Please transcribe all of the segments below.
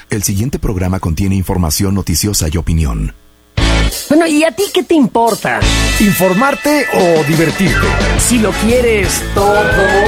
El siguiente programa contiene información noticiosa y opinión. Bueno, ¿y a ti qué te importa? ¿Informarte o divertirte? Si lo quieres todo.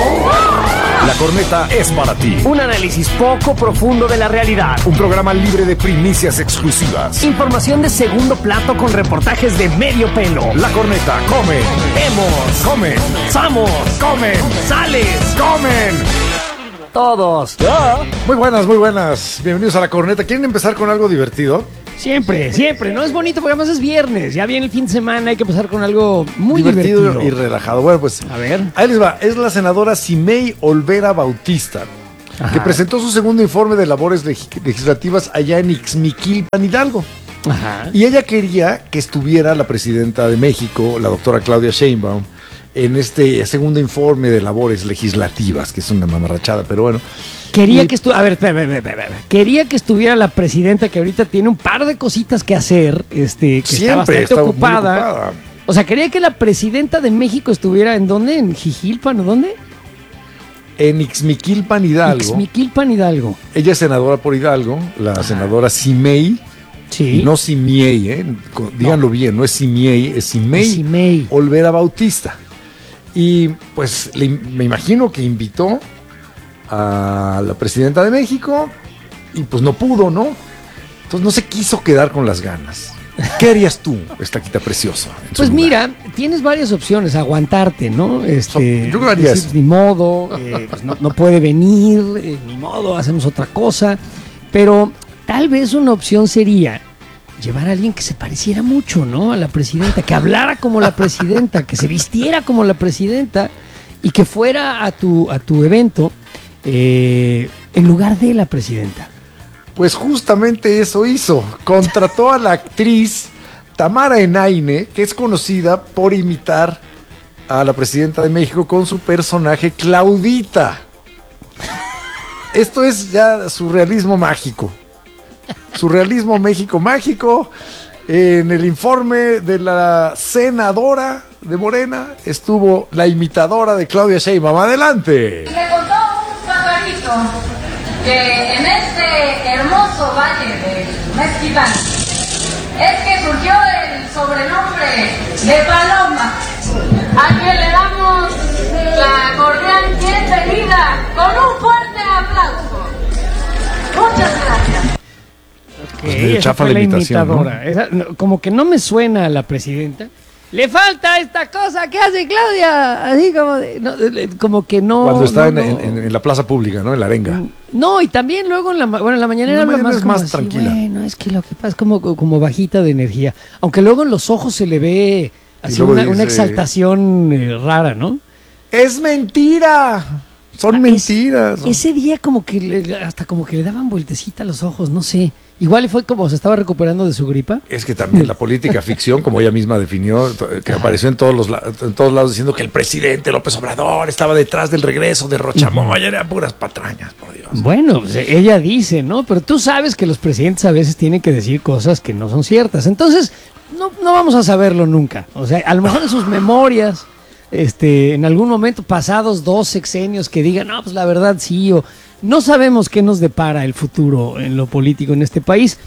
La Corneta es para ti. Un análisis poco profundo de la realidad. Un programa libre de primicias exclusivas. Información de segundo plato con reportajes de medio pelo. La Corneta come. Vemos. Comen. Somos. Comen. Sales. Comen. Todos. Muy buenas. Bienvenidos a La Corneta. ¿Quieren empezar con algo divertido? Siempre, ¿no? Es bonito porque además es viernes. Ya viene el fin de semana, hay que empezar con algo muy divertido. Y relajado. Bueno, pues, a ver. Ahí les va. Es la senadora Simei Olvera Bautista, que presentó su segundo informe de labores legislativas allá en Ixmiquilpan, Hidalgo. Ajá. Y ella quería que estuviera la presidenta de México, la doctora Claudia Sheinbaum, en este segundo informe de labores legislativas, que es una mamarrachada, pero bueno. Quería que Quería que estuviera la presidenta, que ahorita tiene un par de cositas que hacer, que está bastante ocupada. O sea, quería que la presidenta de México estuviera ¿en dónde? ¿En Jijilpan o dónde? En Ixmiquilpan, Hidalgo. Ixmiquilpan, Hidalgo. Ella es senadora por Hidalgo, la senadora Simei. Sí. No Simiei, díganlo bien, no es Simiei, es Simei Olvera Bautista. Y pues me imagino que invitó a la presidenta de México y pues no pudo, ¿no? Entonces no se quiso quedar con las ganas. ¿Qué harías tú, estaquita preciosa? Pues mira, tienes varias opciones, aguantarte, ¿no? Yo haría eso. Ni modo, pues no puede venir, ni modo, hacemos otra cosa. Pero tal vez una opción sería llevar a alguien que se pareciera mucho, ¿no? A la presidenta, que hablara como la presidenta, que se vistiera como la presidenta y que fuera a tu evento en lugar de la presidenta. Pues justamente eso hizo. Contrató a la actriz Tamara Enaine, que es conocida por imitar a la presidenta de México con su personaje Claudita. Esto es ya surrealismo mágico. Surrealismo México mágico. En el informe de la senadora de Morena estuvo la imitadora de Claudia Sheinbaum. ¡Adelante! Me contó un pajarito que en este hermoso valle de Mezquitán es que surgió el sobrenombre de Paloma, a quien le damos la cordial bienvenida con un fuerte aplauso. Muchas gracias. Okay, esa fue la imitadora, ¿no? Esa, como que no me suena a la presidenta. Le falta esta cosa que hace Claudia, así como que no. Cuando está en la plaza pública, ¿no? En la arenga. No, y también luego en la mañanera habla más, más así, tranquila. Bueno, es que lo que pasa es como bajita de energía. Aunque luego en los ojos se le ve así una exaltación rara, ¿no? ¡Es mentira! Son mentiras. Ese día como que le daban vueltecita a los ojos, no sé. Igual fue como se estaba recuperando de su gripa. Es que también la política ficción, como ella misma definió, que apareció en todos lados diciendo que el presidente López Obrador estaba detrás del regreso de Rochamoya, eran puras patrañas, por Dios. Bueno, pues ella dice, ¿no? Pero tú sabes que los presidentes a veces tienen que decir cosas que no son ciertas. Entonces, no vamos a saberlo nunca. O sea, a lo mejor en sus memorias, en algún momento pasados 2 sexenios que digan, no, pues la verdad sí, o no sabemos qué nos depara el futuro en lo político en este país.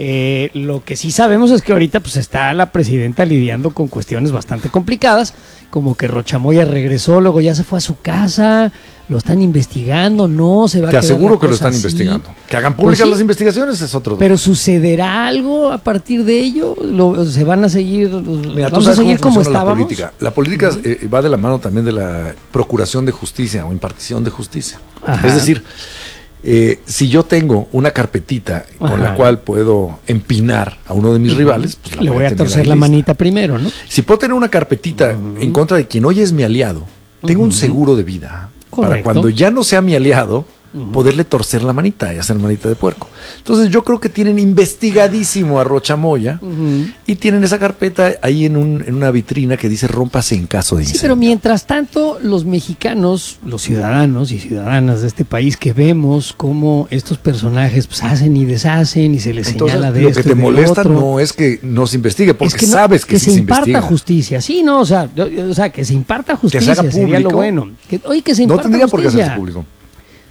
Lo que sí sabemos es que ahorita pues está la presidenta lidiando con cuestiones bastante complicadas, como que Rochamoya regresó, luego ya se fue a su casa, lo están investigando, no se va a quedar. Te aseguro que lo están así. investigando. Que hagan públicas las investigaciones es otro. Pero ¿sucederá algo a partir de ello? ¿Se van a seguir? Mira, ¿vamos a seguir como estábamos? La política va de la mano también de la procuración de justicia o impartición de justicia. Ajá. Es decir, si yo tengo una carpetita con la cual puedo empinar a uno de mis rivales, pues le voy a torcer la manita primero, ¿no? Si puedo tener una carpetita en contra de quien hoy es mi aliado, tengo un seguro de vida. Correcto. Para cuando ya no sea mi aliado, poderle torcer la manita y hacer manita de puerco. Entonces yo creo que tienen investigadísimo a Rochamoya y tienen esa carpeta ahí en una vitrina que dice rómpase en caso de incendio. Sí, pero mientras tanto los mexicanos, los ciudadanos y ciudadanas de este país que vemos cómo estos personajes pues hacen y deshacen y se les señala de lo esto que te y de molesta otro, no es que no se investigue, porque es que sabes que sí se investiga. Que se imparta justicia, sí, no, o sea, que se imparta justicia que se haga sería lo público. bueno. Que se imparta no tendría justicia. por qué hacerse público.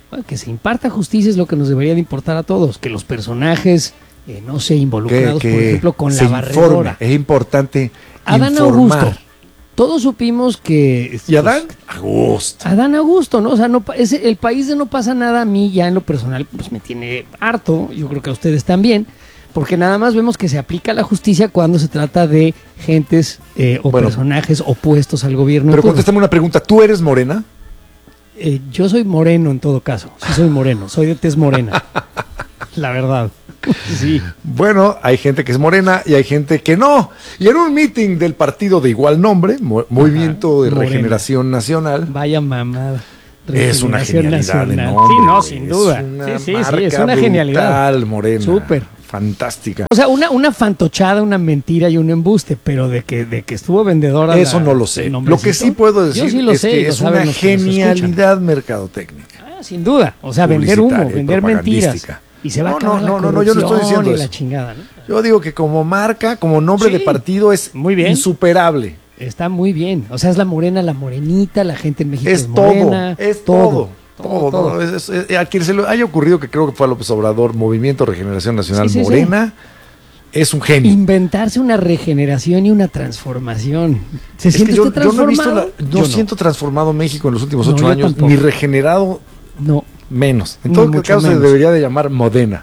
Bueno, que se imparta justicia es lo que nos debería de importar a todos, que los personajes no se involucrados, por ejemplo, con la barredora. Es importante Adán informar. Augusto. Todos supimos que... ¿Y Adán? Augusto. Adán Augusto, ¿no? O sea, el país de no pasa nada a mí ya en lo personal, pues me tiene harto, yo creo que a ustedes también, porque nada más vemos que se aplica la justicia cuando se trata de gentes personajes opuestos al gobierno. Pero contéstame una pregunta, ¿tú eres morena? Yo soy moreno en todo caso, sí soy moreno, soy de tez morena, la verdad. Sí. Bueno, hay gente que es morena y hay gente que no. Y en un meeting del partido de igual nombre, Movimiento de Morena. Regeneración Nacional, Vaya mamada. es una genialidad de nombre. Sí, no, sin duda. Es Sí, marca es una genialidad. brutal, morena. Súper. Fantástica. O sea, una fantochada, una mentira y un embuste, pero de que estuvo vendedora. Eso no lo sé. Lo que sí puedo decir Yo sí lo es sé, que lo es saben una los que nos genialidad mercadotécnica. sin duda. O sea, vender humo, Publicitaria y vender mentiras. propagandística. Y se va a No, acabar no, la no, yo no estoy corrupción diciendo y eso. la chingada, ¿no? Yo digo que como marca, como nombre Sí, de partido es muy bien. insuperable. Está muy bien. O sea, es la morena, la morenita, la gente en México es Es todo, morena. es todo. Todo. A quien se le haya ocurrido, que creo que fue a López Obrador, Movimiento Regeneración Nacional Sí. Morena, es un genio. Inventarse una regeneración y una transformación. ¿Se Es siente que usted yo no he visto transformado? no siento transformado México en los últimos No, 8 yo años, tampoco. ni regenerado No. menos. En No, todo mucho caso se menos. debería de llamar Modena.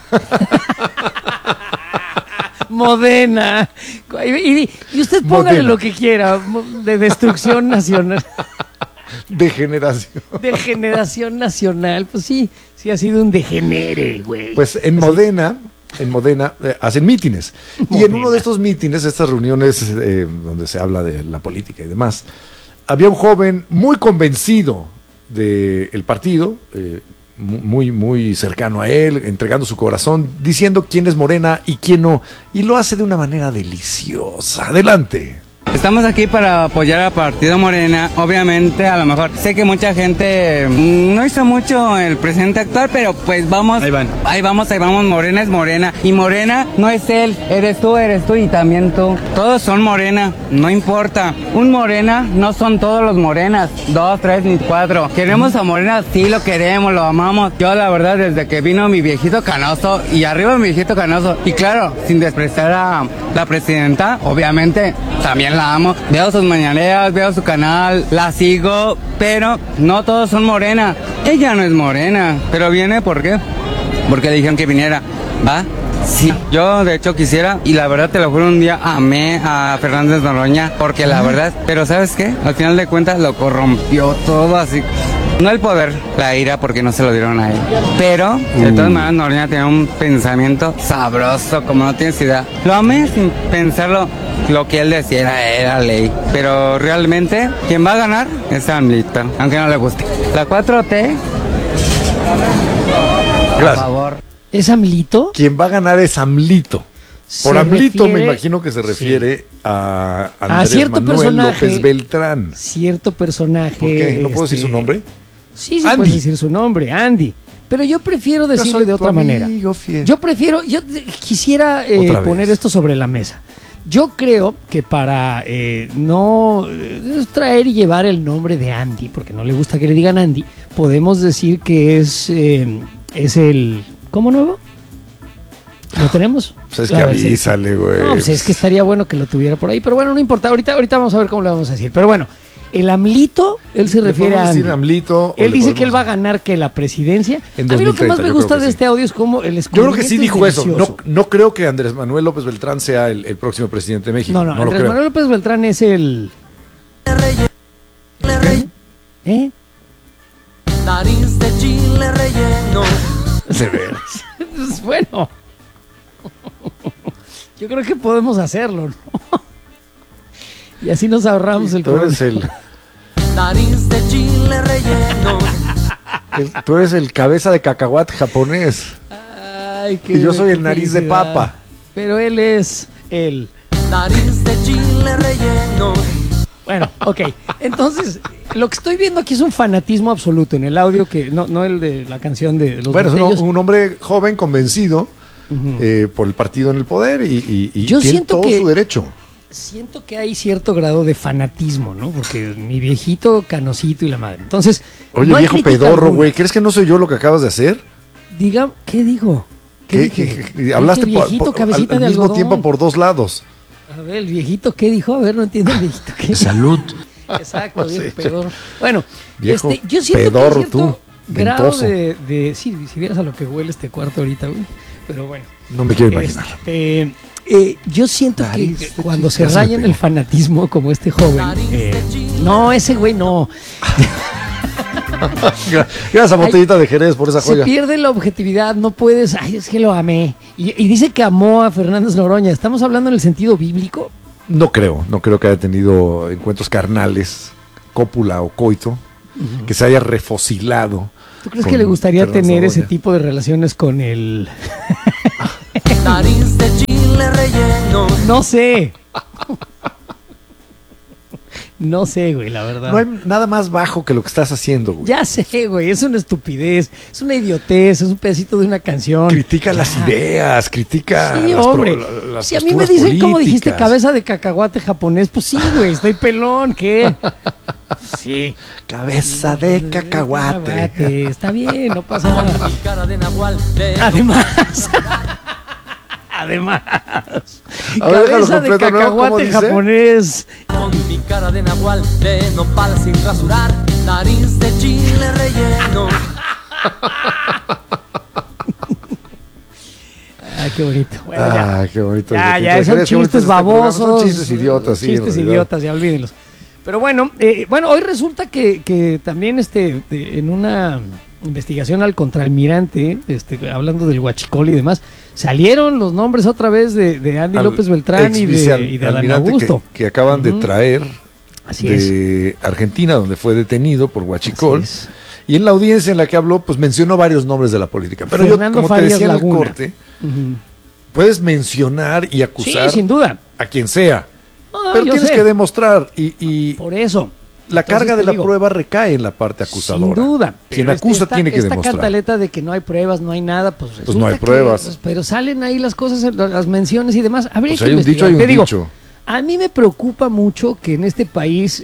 Modena. Y usted póngale Modena. lo que quiera, de destrucción nacional, Degeneración. de generación nacional. Pues sí ha sido un degenere, güey. Pues en Modena hacen mítines. Y en uno de estos mítines, estas reuniones donde se habla de la política y demás, había un joven muy convencido del partido, muy, muy cercano a él, entregando su corazón, diciendo quién es Morena y quién no. Y lo hace de una manera deliciosa. Adelante. Estamos aquí para apoyar al partido Morena. Obviamente, a lo mejor sé que mucha gente no hizo mucho el presidente actual, pero pues vamos. Ahí vamos. Morena es Morena. Y Morena no es él. Eres tú y también tú. Todos son Morena. No importa. Un Morena no son todos los Morenas. 2, 3 ni 4. Queremos a Morena, sí lo queremos, lo amamos. Yo, la verdad, desde que vino mi viejito Canoso y arriba mi viejito Canoso. Y claro, sin despreciar a la presidenta, obviamente, también la amo, veo sus mañaneras, veo su canal, la sigo, pero no todos son Morena. Ella no es Morena, pero viene ¿por qué? Porque le dijeron que viniera, ¿va? Sí, yo de hecho quisiera, y la verdad te lo juro, un día amé a Fernández Noroña, porque la verdad, pero ¿sabes qué? Al final de cuentas lo corrompió todo así. No el poder, la ira, porque no se lo dieron a él. Pero, de todas maneras, Noroña tenía un pensamiento sabroso, como no tienes idea. Lo amé sin pensarlo, lo que él decía era ley. Pero realmente, quien va a ganar es AMLito, aunque no le guste. La 4T, por Gracias. favor. ¿Es AMLito? Quien va a ganar es AMLito. Por Se AMLito me refiere- imagino que se refiere a A Andrés cierto Manuel personaje. López Beltrán. Cierto personaje. ¿Por qué? ¿No puedo decir su nombre? Sí, Andy. puedes decir su nombre, Andy. Pero yo prefiero decirlo soy de tu otra manera. amigo fiel. Yo quisiera Otra vez. poner esto sobre la mesa. Yo creo que para no traer y llevar el nombre de Andy, porque no le gusta que le digan Andy, podemos decir que es el... ¿Cómo nuevo? ¿Lo tenemos? Pues es que A ver, sí. avísale, güey. No, pues es que estaría bueno que lo tuviera por ahí, pero bueno, no importa. Ahorita vamos a ver cómo le vamos a decir. Pero bueno, el AMLito, él se ¿Le refiere podemos a Andy. decir AMLito, o Él le dice que él podemos- va a ganar que la presidencia. En A mí lo que 2030, más me yo gusta creo que de sí. este audio es cómo el Yo creo que sí descubrimiento dijo es eso. delicioso. No creo que Andrés Manuel López Beltrán sea el próximo presidente de México. No, lo Andrés creo. Manuel López Beltrán es el... ¿Eh? Nariz de chile relleno. De veras. Pues bueno. Yo creo que podemos hacerlo, ¿no? Y así nos ahorramos el Tú eres problema. Nariz de chile relleno. Tú eres el cabeza de cacahuate japonés. Ay, qué Y yo soy el qué nariz de felicidad. papa. Pero él es él. Nariz de chile relleno. Bueno, ok. Entonces, lo que estoy viendo aquí es un fanatismo absoluto en el audio, que no el de la canción de los Bueno, es norteños. un hombre joven, convencido por el partido en el poder y Yo tiene siento todo que- su derecho. siento que hay cierto grado de fanatismo, ¿no? Porque mi viejito Canosito y la madre. Entonces, Oye, no hay viejo crítica pedorro, alguna. güey, ¿crees que no soy yo lo que acabas de hacer? Diga, ¿qué digo? ¿Qué dije? Hablaste Dije, viejito, cabecita al de mismo algodón. tiempo por dos lados. A ver, el viejito, ¿qué dijo? A ver, no entiendo el viejito. ¿Qué? Salud. Exacto, viejo Sí. pedorro. Bueno, Viejo yo siento pedorro, que hay cierto tú, grado ventoso. de sí, si vieras a lo que huele este cuarto ahorita, güey. Pero bueno. No me quiero imaginar. Yo siento Nariz que de cuando chica, se se me raya en pegó. el fanatismo como este joven, no, ese güey no, Gracias a Botellita de Jerez por esa se joya. pierde la objetividad, no puedes, ay, es que lo amé. Y dice que amó a Fernández Noroña, ¿estamos hablando en el sentido bíblico? No creo que haya tenido encuentros carnales, cópula o coito, que se haya refosilado. ¿Tú crees con que le gustaría Fernández tener ese Noroña. tipo de relaciones con el... Nariz de chile relleno. No sé. No sé, güey, la verdad. No hay nada más bajo que lo que estás haciendo, güey. Ya sé, güey, es una estupidez, es una idiotez, es un pedacito de una canción. Critica las ideas, critica Sí, las hombre. las Si a mí me posturas dicen, como dijiste, políticas. cabeza de cacahuate japonés, pues sí, güey, estoy pelón, ¿qué? Sí. Cabeza de cacahuate. Está bien, no pasa nada. Mi cara de nahual de Además, además, A ver, déjalo cabeza de completo, ¿no? ¿Cómo cacahuate dice? japonés. con mi cara de nahual de nopal sin rasurar. Nariz de chile relleno. Ah, qué bonito. Bueno, ya. Ah, qué bonito. Ya, Qué ya, bonito son es chistes este programa. babosos. Son chistes idiotas, sí. en Chistes realidad. idiotas, ya olvídenlos. Pero bueno, hoy resulta que también en una investigación al contraalmirante, hablando del huachicol y demás, salieron los nombres otra vez de Andy López Beltrán y de Adán almirante Augusto. que acaban de traer Así de Argentina, donde fue detenido por huachicol. Así es. Y en la audiencia en la que habló, pues mencionó varios nombres de la política. Pero Fernando yo, como te Farias decía en el Laguna. corte, Ujú. puedes mencionar y acusar Sí, sin duda. a quien sea. No, Pero yo tienes sé. que demostrar y Por eso. la Entonces carga te de la digo, prueba recae en la parte acusadora. Sin duda. Quien Pero acusa tiene que esta demostrar. cantaleta de que no hay pruebas, no hay nada, pues no resulta hay que, pruebas. pues, pero salen ahí las cosas, las menciones y demás. Habría Pues que hay un investigar. dicho, hay Te un digo, dicho. a mí me preocupa mucho que en este país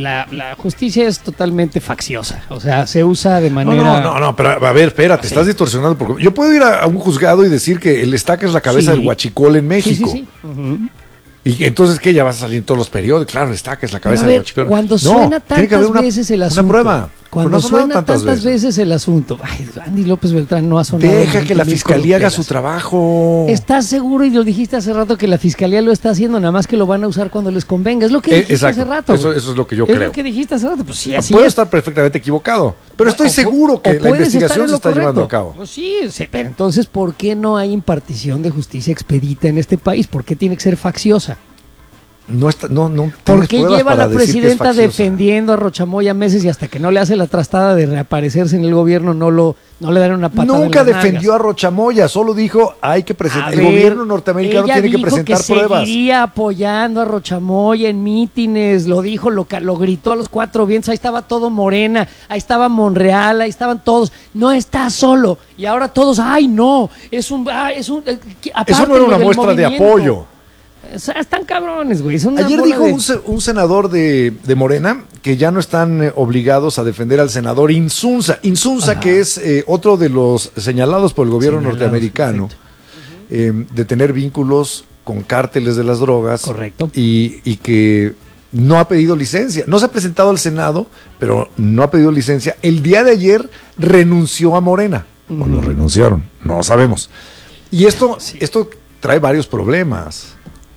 la justicia es totalmente facciosa. O sea, se usa de manera... No, pero a ver, espérate, estás distorsionando. Porque yo puedo ir a un juzgado y decir que el estaca es la cabeza Sí. del huachicol en Sí, México. sí, sí. Ujú. Y entonces, ¿qué? Ya vas a salir en todos los periódicos. Claro, el estaca es la Pero cabeza a del ver, huachicol. cuando No, suena tiene que haber tantas veces el asunto. Una prueba. Cuando Pero no ha sonado suena tantas veces el asunto. Ay, Andy López Beltrán no ha sonado. Deja en que la 20,000 fiscalía haga su corruptelas. trabajo. ¿Estás seguro? Y lo dijiste hace rato que la fiscalía lo está haciendo, nada más que lo van a usar cuando les convenga. Es lo que dijiste Exacto. hace rato. Eso güey. es lo que yo Es creo. lo que dijiste hace rato. Pues sí, así Puedo es. estar perfectamente equivocado, pero estoy O seguro que la puedes estar investigación en se lo está llevando a correcto. cabo. Pues sí, pero entonces, ¿por qué no hay impartición de justicia expedita en este país? ¿Por qué tiene que ser facciosa? No ¿Por tienes qué pruebas lleva para la decir que es presidenta facciosa. defendiendo a Rochamoya meses y hasta que no le hace la trastada de reaparecerse en el gobierno no le dan una patada? Nunca en las defendió nalgas? a Rochamoya, solo dijo hay que presentar. A El ver, gobierno norteamericano ella tiene que dijo presentar pruebas. Seguiría apoyando a Rochamoya en mítines, lo dijo, lo gritó a los cuatro vientos, ahí estaba todo Morena, ahí estaba Monreal, ahí estaban todos. No está solo. Y ahora todos, ay no, Eso no era una muestra de apoyo. O sea, están cabrones, güey. son una Ayer bola dijo de- un senador de Morena que ya no están obligados a defender al senador Insunza. Insunza, Ajá. que es otro de los señalados por el gobierno Señalados, norteamericano de tener vínculos con cárteles de las drogas. Correcto. Y que no ha pedido licencia. No se ha presentado al Senado, pero no ha pedido licencia. El día de ayer renunció a Morena. O lo renunciaron, no sabemos. Y esto trae varios problemas.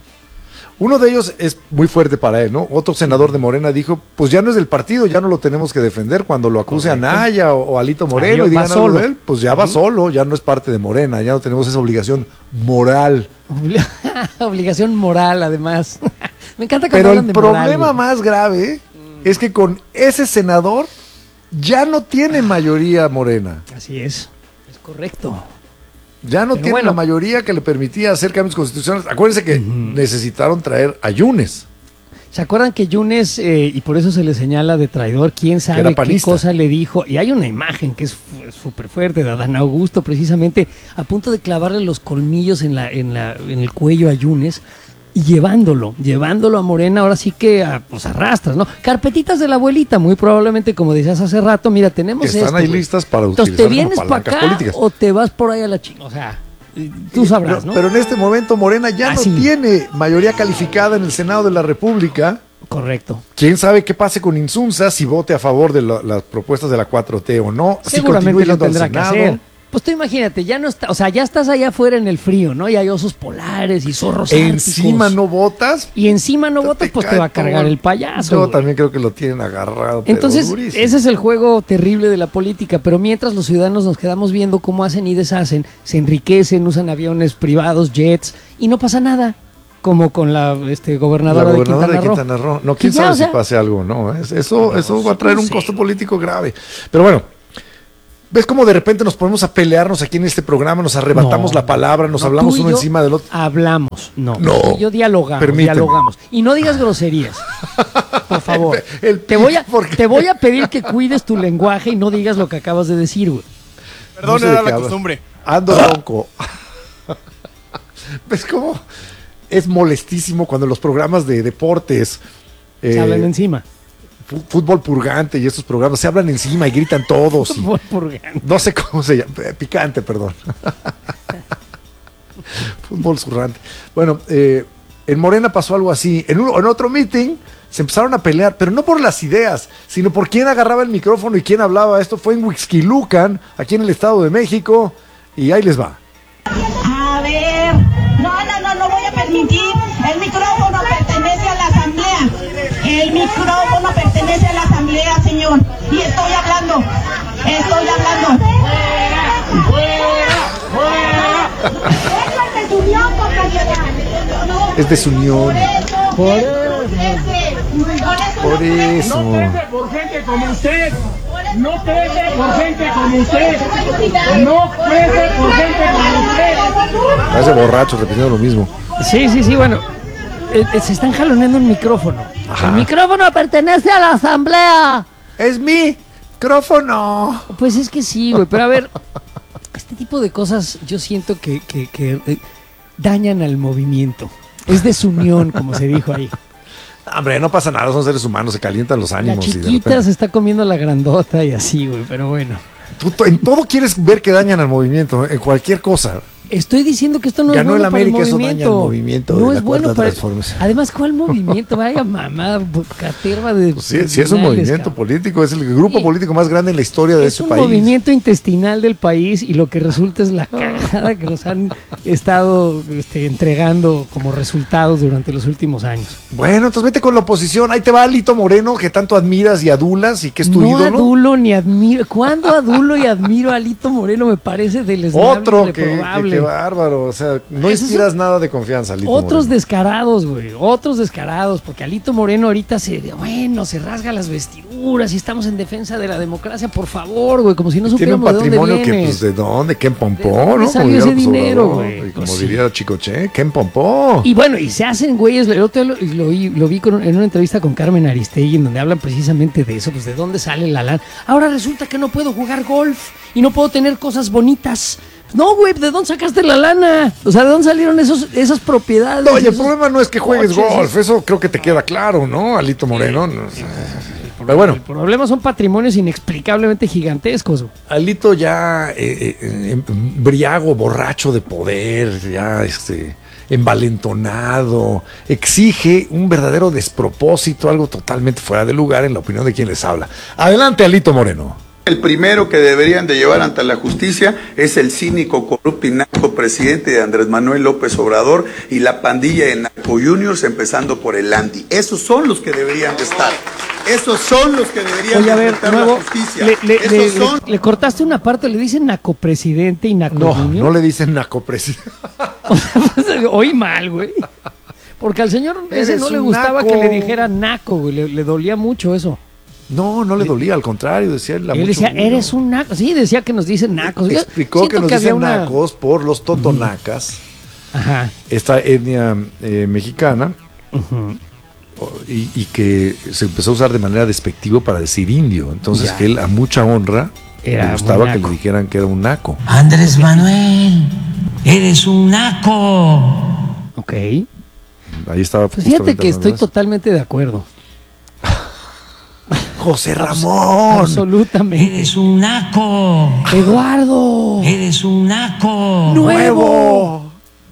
Uno de ellos es muy fuerte para él, ¿no? Otro senador de Morena dijo, pues ya no es del partido, ya no lo tenemos que defender. Cuando lo acuse a Naya o Alito Moreno y va digan algo solo. de él, pues ya va solo, ya no es parte de Morena, ya no tenemos esa obligación moral. Obligación moral, además. Me encanta cuando Pero hablan el de moral, problema güey. más grave es que con ese senador ya no tiene mayoría Morena. Así es correcto. Ya no Pero tiene bueno. la mayoría que le permitía hacer cambios constitucionales. Acuérdense que necesitaron traer a Yunes. ¿Se acuerdan que Yunes, y por eso se le señala de traidor, quién era sabe qué panista. cosa le dijo? Y hay una imagen que es súper fuerte de Adán Augusto, precisamente a punto de clavarle los colmillos en el cuello a Yunes. y llevándolo a Morena, ahora sí que pues arrastras, ¿no? Carpetitas de la abuelita, muy probablemente, como decías hace rato, mira, tenemos que están esto, ahí güey. listas para Entonces, utilizar ¿te vienes como para palancas acá políticas. o te vas por ahí a la chingada? O sea, tú sabrás, ¿no? Pero en este momento Morena ya no sí. tiene mayoría calificada en el Senado de la República. Correcto. ¿Quién sabe qué pase con Insunza, si vote a favor de las propuestas de la 4T o no? Si Seguramente continúe lo yendo al tendrá que Senado. hacer. Pues tú imagínate, ya no está, o sea, ya estás allá afuera en el frío, ¿no? Y hay osos polares y zorros Encima árticos. no votas. Y encima no votas, pues te cae va a cargar todo. el payaso. Yo güey. también creo que lo tienen agarrado. pero Entonces, durísimo. ese es el juego terrible de la política, pero mientras los ciudadanos nos quedamos viendo cómo hacen y deshacen, se enriquecen, usan aviones privados, jets, y no pasa nada, como con la gobernadora, de Quintana Roo. Roo. No, quién Que ya, sabe o sea, si pase algo, ¿no? Eso va a traer no un sé. costo político grave. Pero bueno, ¿ves cómo de repente nos ponemos a pelearnos aquí en este programa? Nos arrebatamos No, la palabra, nos no, hablamos tú y uno yo encima del otro. Hablamos, no. No, Tú y yo dialogamos, permíteme. dialogamos. Y no digas groserías, por favor. El te voy porque- a pedir que cuides tu lenguaje y no digas lo que acabas de decir, güey. Perdón, No sé de era qué la hablas. costumbre. Ando ronco. ¿Ves cómo es molestísimo cuando los programas de deportes, Se hablan encima. fútbol purgante y estos programas, se hablan encima y gritan todos? y- Fútbol purgante. No sé cómo se llama. Picante, perdón. Fútbol zurrante. Bueno, en Morena pasó algo así. En otro meeting se empezaron a pelear, pero no por las ideas, sino por quién agarraba el micrófono y quién hablaba. Esto fue en Huixquilucan, aquí en el Estado de México, y ahí les va. A ver, no voy a permitir. El micrófono pertenece a la asamblea. El micrófono pertenece a la asamblea, señor. Y estoy hablando. Es desunión. Por eso. Por gente como usted. No crece por gente como usted. No crece por gente como usted. Parece borracho repitiendo lo mismo. Sí, bueno. Se están jaloneando un micrófono. Ajá. El micrófono pertenece a la asamblea. Es mi micrófono. Pues es que sí, güey, pero a ver, este tipo de cosas yo siento que dañan al movimiento. Es desunión, como se dijo ahí. Hombre, no pasa nada, son seres humanos, se calientan los La ánimos. y de chiquita repente- se está comiendo la grandota y así, güey, pero bueno. Tú en todo quieres ver que dañan al movimiento, en cualquier cosa. Estoy diciendo que esto no Ganó es bueno el para América, el eso daña movimiento. el movimiento No de es la bueno cuarta para... transformación. Además, ¿cuál movimiento? Vaya mamá, caterva de... Pues sí es un criminales, movimiento cabrón. político, es el grupo Sí. político más grande en la historia de Es este un país. movimiento intestinal del país y lo que resulta es la cagada que nos han estado entregando como resultados durante los últimos años. Bueno, entonces vete con la oposición. Ahí te va Alito Moreno, que tanto admiras y adulas y que es tu No ídolo. adulo ni admiro. ¿Cuándo adulo y admiro a Alito Moreno? Me parece deleznable, Otro que reprobable. bárbaro. O sea, no Esos inspiras nada de confianza, Alito Otros Moreno. descarados, güey. Otros descarados. Porque Alito Moreno ahorita se rasga las vestiduras y estamos en defensa de la democracia. Por favor, güey. Como si no Tiene un supiéramos de dónde patrimonio que, viene. pues, ¿de dónde? ¿Quién ¿De pompó, dónde no? salió Como diría ese López dinero, Obrador, güey? y como Pues diría Chicoche, ¿quién pompó? Y bueno, y se hacen güeyes. El otro día lo vi en una entrevista con Carmen Aristegui, en donde hablan precisamente de eso, pues de dónde sale la lana. Ahora resulta que no puedo jugar golf y no puedo tener cosas bonitas. No, güey, ¿de dónde sacaste la lana? O sea, ¿de dónde salieron esas propiedades? No, y el esos problema no es que juegues coches? golf, eso creo que te queda claro, ¿no, Alito Moreno? No, pero bueno, El problema son patrimonios inexplicablemente gigantescos, güey. Alito ya embriago, borracho de poder, ya envalentonado, exige un verdadero despropósito, algo totalmente fuera de lugar en la opinión de quien les habla. Adelante, Alito Moreno. El primero que deberían de llevar ante la justicia es el cínico, corrupto y narco presidente de Andrés Manuel López Obrador y la pandilla de narco juniors, empezando por el Andy. Esos son los que deberían de estar. Esos son los que deberían Oye, a de ver, enfrentar la nuevo, justicia. le Esos son... le cortaste una parte, le dicen nacopresidente y No, nacojunior. no le dicen narcopresidente. O sea, pues, oí mal, güey. Porque al señor ese Eres no le un gustaba naco. que le dijera naco, güey. Le dolía mucho eso. No, no le dolía, al contrario, decía él. Él decía, eres un naco. Sí, decía que nos dicen nacos. Yo Explicó siento que nos había dicen nacos por los totonacas, Ajá. esta etnia mexicana, y que se empezó a usar de manera despectiva para decir indio. Entonces, Ya. que él a mucha honra Era le gustaba un que naco. le dijeran que era un naco. Andrés Manuel, eres un naco. Ok. Ahí estaba. Pues fíjate que estoy totalmente. totalmente de acuerdo. José Ramón. Absolutamente. Eres un naco. Eduardo. Eres un naco. Nuevo.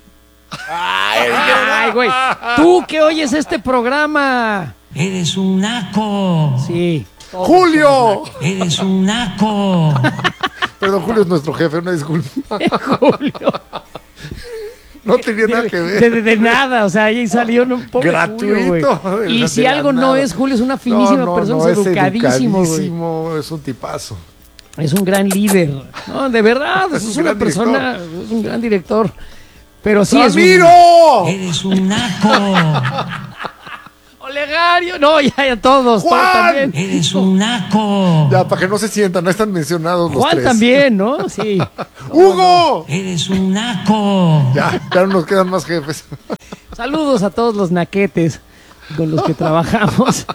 Ay, güey. Tú que oyes este programa. Eres un naco. Sí. ¡Julio! Eres un naco. Perdón, Julio es nuestro jefe, una disculpa. Julio. No tenía nada que ver. De nada, o sea, ahí salió un poco Gratuito. Y si algo no es, Julio es una finísima persona, es educadísimo, güey. Es un tipazo. Es un gran líder. No, de verdad, Es es un una gran persona, es un gran director. Pero sí ¡Ramiro! Eres un naco. Olegario, no, ya todos, ¡Juan! todos también. Eres un naco. Ya, para que no se sientan, no están mencionados los Juan tres. también, ¿no? Sí. ¡Hugo! Eres un naco. Ya no nos quedan más jefes. Saludos a todos los naquetes con los que trabajamos.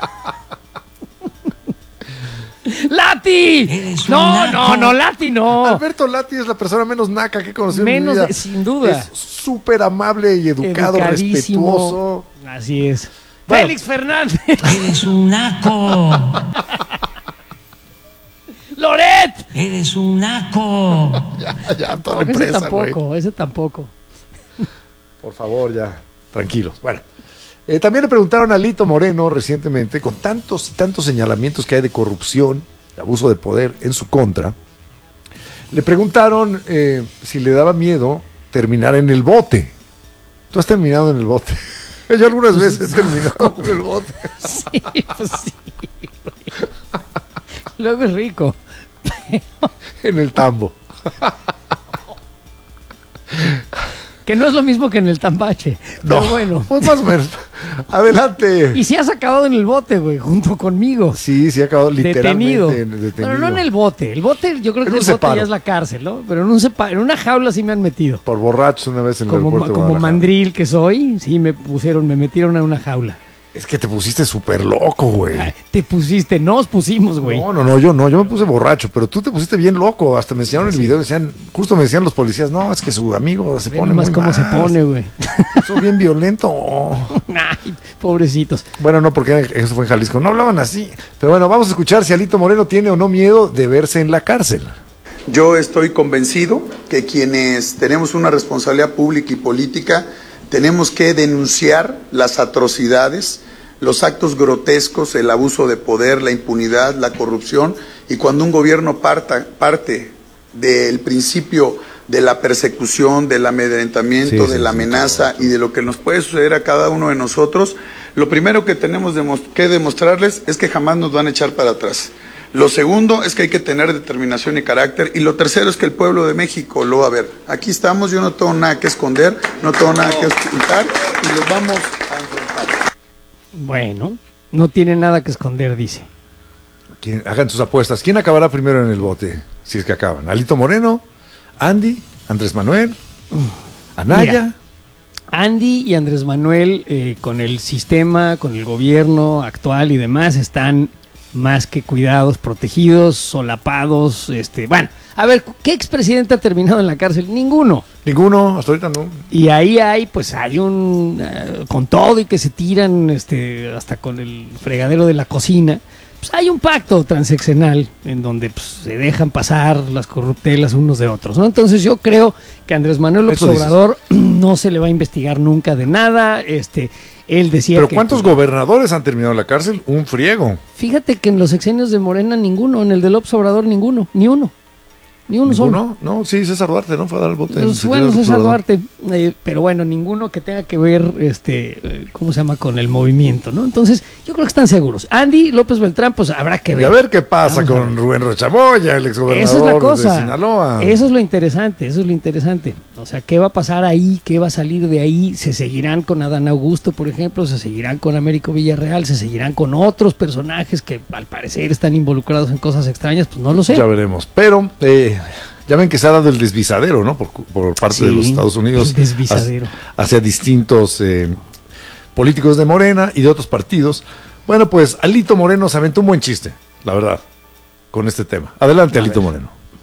¡Lati! Eres un No, naco. no, Lati no. Alberto Lati es la persona menos naca que he conocido en mi Menos, vida. sin duda. Es súper amable y educado, Educadísimo. respetuoso. Así es. Bueno. Félix Fernández. Eres un naco. Loret. Eres un naco. Ya, toda la Ese empresa, tampoco, güey. ese tampoco. Por favor, ya. Tranquilos. Bueno. También le preguntaron a Alito Moreno recientemente, con tantos y tantos señalamientos que hay de corrupción, de abuso de poder en su contra, le preguntaron si le daba miedo terminar en el bote. ¿Tú has terminado en el bote? Yo algunas veces he terminado en el bote. Sí, pues sí. Luego es rico. En el tambo. Que no es lo mismo que en el tambache. No, Pero bueno. pues más o menos. Adelante. Y si has acabado en el bote, güey, junto conmigo. Sí, ha acabado Detenido. literalmente Pero no en el bote. El bote, yo creo En que un el bote separo. ya es la cárcel, ¿no? Pero en una jaula sí me han metido. Por borrachos una vez en el Como aeropuerto de Guadalajara. mandril que soy, sí me metieron en una jaula. Es que te pusiste súper loco, güey. Ay, te pusiste, nos pusimos, güey. No, yo me puse borracho, pero tú te pusiste bien loco. Hasta me enseñaron el video, justo me decían los policías, no, es que su amigo se Ve pone nomás muy cómo mal. se pone, güey. Soy bien violento. Ay, pobrecitos. Bueno, no, porque eso fue en Jalisco. No hablaban así. Pero bueno, vamos a escuchar si Alito Moreno tiene o no miedo de verse en la cárcel. Yo estoy convencido que quienes tenemos una responsabilidad pública y política tenemos que denunciar las atrocidades, los actos grotescos, el abuso de poder, la impunidad, la corrupción, y cuando un gobierno parte del principio de la persecución, del amedrentamiento, de la amenaza y de lo que nos puede suceder a cada uno de nosotros, lo primero que tenemos que demostrarles es que jamás nos van a echar para atrás. Lo segundo es que hay que tener determinación y carácter, y lo tercero es que el pueblo de México lo va a ver. Aquí estamos, yo no tengo nada que esconder, no tengo nada que ocultar, y los vamos a enfrentar. Bueno, no tiene nada que esconder, dice. Hagan sus apuestas. ¿Quién acabará primero en el bote? Si es que acaban. ¿Alito Moreno? ¿Andy? ¿Andrés Manuel? ¿Anaya? Mira, Andy y Andrés Manuel, con el sistema, con el gobierno actual y demás, están más que cuidados, protegidos, solapados. Bueno, a ver, ¿qué expresidente ha terminado en la cárcel? Ninguno. Ninguno, hasta ahorita no. Y ahí hay un con todo y que se tiran hasta con el fregadero de la cocina. Pues hay un pacto transeccional en donde pues, se dejan pasar las corruptelas unos de otros, ¿no? Entonces yo creo que Andrés Manuel López Obrador no se le va a investigar nunca de nada. Él decía ¿Pero que, cuántos gobernadores han terminado en la cárcel? Un friego. Fíjate que en los sexenios de Morena ninguno, en el de López Obrador ninguno, ni uno solo. No, sí, César Duarte, ¿no? Fue a dar el voto. Pues bueno, César Duarte, pero bueno, ninguno que tenga que ver, ¿cómo se llama? Con el movimiento, ¿no? Entonces, yo creo que están seguros. Andy López Beltrán, pues habrá que ver. Y a ver qué pasa con Rubén Rochamoya, el exgobernador Esa es la cosa. de Sinaloa. Eso es lo interesante, O sea, ¿qué va a pasar ahí? ¿Qué va a salir de ahí? ¿Se seguirán con Adán Augusto, por ejemplo? ¿Se seguirán con Américo Villarreal? ¿Se seguirán con otros personajes que al parecer están involucrados en cosas extrañas? Pues no lo sé. Ya veremos. Pero ya ven que se ha dado el desvisadero, ¿no? Por parte de los Estados Unidos. El desvisadero. Hacia distintos políticos de Morena y de otros partidos. Bueno, pues Alito Moreno se aventó un buen chiste, la verdad, con este tema. Adelante, Alito Moreno.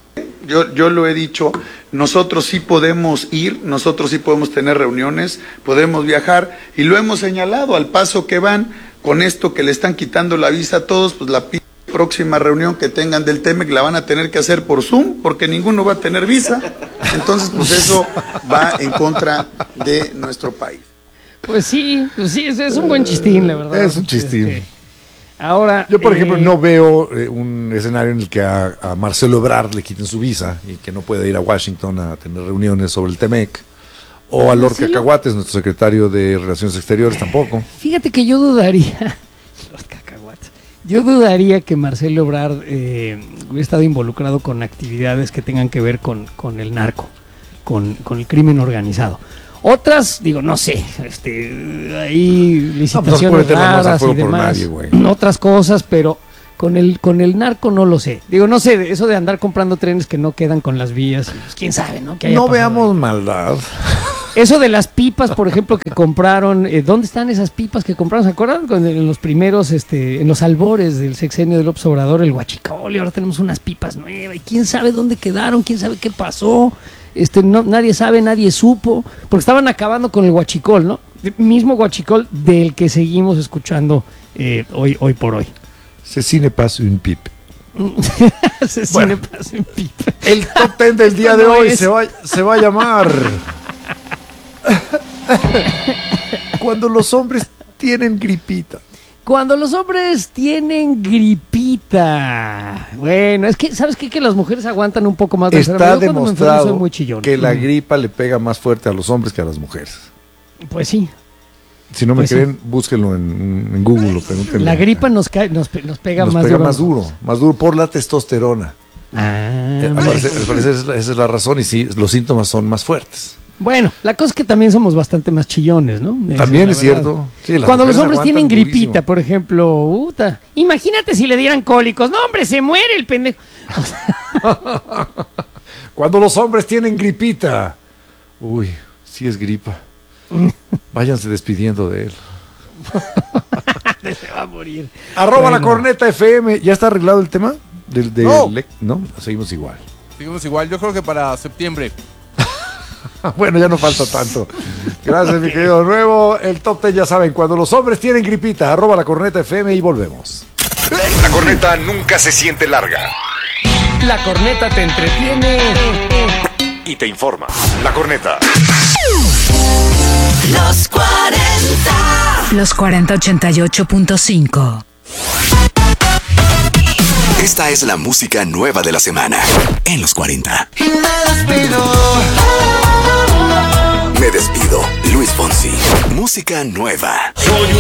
yo lo he dicho, nosotros sí podemos ir, nosotros sí podemos tener reuniones, podemos viajar, y lo hemos señalado al paso que van con esto que le están quitando la visa a todos, pues la próxima reunión que tengan del TEMEC la van a tener que hacer por Zoom, porque ninguno va a tener visa. Entonces, pues eso va en contra de nuestro país. Pues sí, es un buen chistín, la verdad. Es un chistín. Ahora, yo, por ejemplo, no veo un escenario en el que a Marcelo Ebrard le quiten su visa y que no pueda ir a Washington a tener reuniones sobre el TEMEC. O a Lord Cacahuates, nuestro secretario de Relaciones Exteriores, tampoco. Fíjate que yo dudaría... Yo dudaría que Marcelo Ebrard hubiera estado involucrado con actividades que tengan que ver con el narco, con el crimen organizado. Otras, digo, no sé, hay licitaciones raras y demás, otras cosas, pero con el narco no lo sé. Digo, no sé, eso de andar comprando trenes que no quedan con las vías, pues, quién sabe, ¿no? No veamos maldad. Eso de las pipas, por ejemplo, que compraron, ¿dónde están esas pipas que compraron? ¿Se acuerdan? En los primeros, en los albores del sexenio de López Obrador, el huachicol, y ahora tenemos unas pipas nuevas, y quién sabe dónde quedaron, quién sabe qué pasó, nadie sabe, nadie supo, porque estaban acabando con el huachicol, ¿no? El mismo huachicol del que seguimos escuchando hoy por hoy. Cecine passe une pipe. Cecine passe une pipe. El top 10 del día de hoy se va a llamar... Cuando los hombres tienen gripita. Cuando los hombres tienen gripita. Bueno, es que, ¿sabes qué? Que las mujeres aguantan un poco más. Está demostrado soy muy que la gripa le pega más fuerte a los hombres que a las mujeres. Pues sí. Si no me creen, búsquenlo en Google. Pregúntenle. La gripa nos pega más duro por la testosterona. Al parecer esa es la razón, y sí, los síntomas son más fuertes. Bueno, la cosa es que también somos bastante más chillones, ¿no? También es cierto. Sí, cuando los hombres tienen gripita, por ejemplo, imagínate si le dieran cólicos. No, hombre, se muere el pendejo. Cuando los hombres tienen gripita. Uy, sí es gripa. Váyanse despidiendo de él. Se va a morir. @la corneta FM. ¿Ya está arreglado el tema? No, seguimos igual. Yo creo que para septiembre. Bueno, ya no falta tanto. Gracias, mi querido Nuevo. El top 10 ya saben, cuando los hombres tienen gripita, @la corneta FM y volvemos. La corneta nunca se siente larga. La corneta te entretiene y te informa. La corneta. Los 40. Los 40 88.5. Esta es la música nueva de la semana en los 40. Y me despido. Luis Fonsi. Música nueva. Soy